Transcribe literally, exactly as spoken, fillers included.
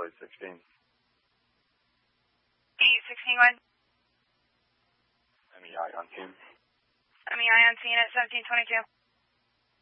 flight sixteen. eight sixteen, go ahead. M E I on team. M E I on scene at seventeen twenty-two.